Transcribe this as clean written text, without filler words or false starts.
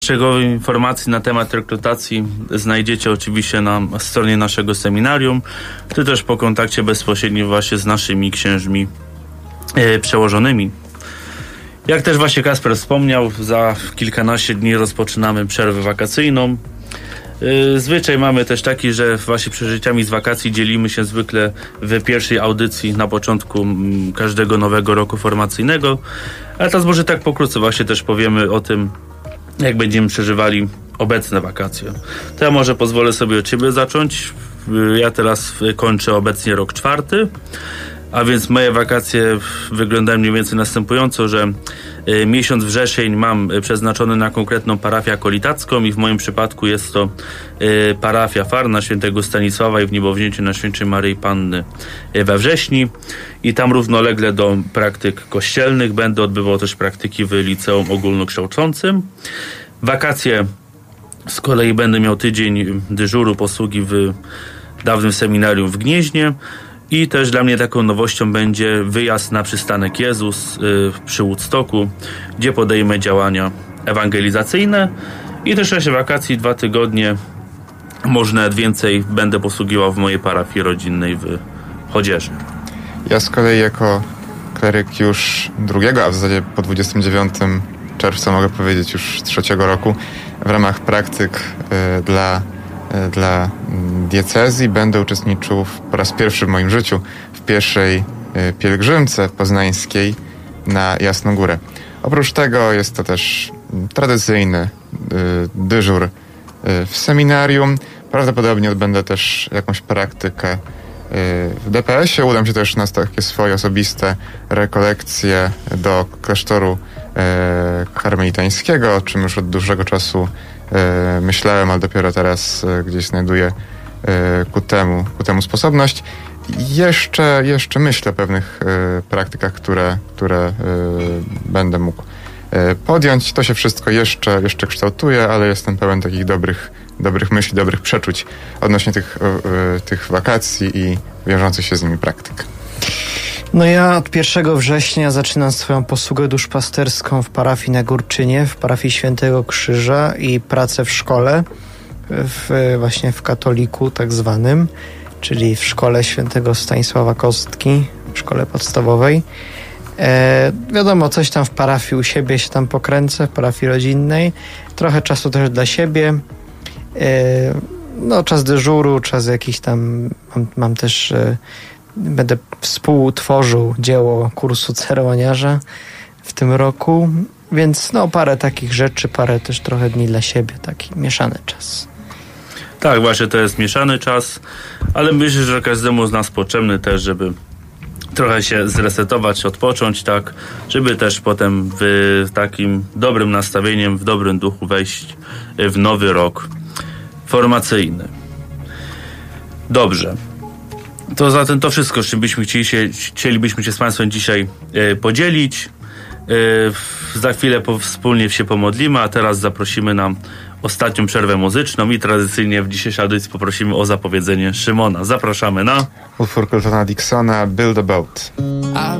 Szczegółowe informacji na temat rekrutacji znajdziecie oczywiście na stronie naszego seminarium, czy też po kontakcie bezpośrednim właśnie z naszymi księżmi przełożonymi. Jak też właśnie Kasper wspomniał, za kilkanaście dni rozpoczynamy przerwę wakacyjną. Zwyczaj mamy też taki, że właśnie przeżyciami z wakacji dzielimy się zwykle w pierwszej audycji na początku każdego nowego roku formacyjnego. A teraz może tak pokrótce właśnie też powiemy o tym, jak będziemy przeżywali obecne wakacje. To ja może pozwolę sobie od Ciebie zacząć. Ja teraz kończę obecnie rok 4, a więc moje wakacje wyglądają mniej więcej następująco, że miesiąc wrzesień mam przeznaczony na konkretną parafię akolitacką i w moim przypadku jest to parafia Farna świętego Stanisława i w niebowzięciu Najświętszej Maryi Panny we wrześni. I tam równolegle do praktyk kościelnych będę odbywał też praktyki w liceum ogólnokształcącym. Wakacje z kolei będę miał tydzień dyżuru, posługi w dawnym seminarium w Gnieźnie. I też dla mnie taką nowością będzie wyjazd na przystanek Jezus przy Woodstocku, gdzie podejmę działania ewangelizacyjne. I też w czasie wakacji 2 tygodnie, może nawet więcej, będę posługiwał w mojej parafii rodzinnej w Chodzieży. Ja z kolei jako kleryk już drugiego, a w zasadzie po 29 czerwca mogę powiedzieć już 3 roku, w ramach praktyk dla diecezji będę uczestniczył po raz pierwszy w moim życiu w pierwszej pielgrzymce poznańskiej na Jasną Górę. Oprócz tego jest to też tradycyjny dyżur w seminarium. Prawdopodobnie odbędę też jakąś praktykę w DPS-ie. Udam się też na takie swoje osobiste rekolekcje do klasztoru karmelitańskiego, o czym już od dłuższego czasu myślałem, ale dopiero teraz gdzieś znajduję ku temu sposobność. Jeszcze myślę o pewnych praktykach, które będę mógł podjąć. To się wszystko jeszcze kształtuje, ale jestem pełen takich dobrych myśli, dobrych przeczuć odnośnie tych wakacji i wiążących się z nimi praktyk. No ja od 1 września zaczynam swoją posługę duszpasterską w parafii na Górczynie, w parafii Świętego Krzyża i pracę w szkole, właśnie w katoliku tak zwanym, czyli w szkole Świętego Stanisława Kostki, w szkole podstawowej. Wiadomo, coś tam w parafii u siebie się tam pokręcę, w parafii rodzinnej. Trochę czasu też dla siebie. Czas dyżuru, czas jakiś tam, mam też... Będę współtworzył dzieło kursu ceremoniarza w tym roku, więc parę takich rzeczy, parę też trochę dni dla siebie, taki mieszany czas. Tak, właśnie to jest mieszany czas, ale myślę, że każdemu z nas potrzebny też, żeby trochę się zresetować, odpocząć, tak, żeby też potem w takim dobrym nastawieniem, w dobrym duchu wejść w nowy rok formacyjny. Dobrze. To zatem to wszystko, z czym chcielibyśmy się z Państwem dzisiaj podzielić. Za chwilę wspólnie się pomodlimy, a teraz zaprosimy na ostatnią przerwę muzyczną i tradycyjnie w dzisiejszej audycji poprosimy o zapowiedzenie Szymona. Zapraszamy na utwór Coltona Dixona, Build a Boat.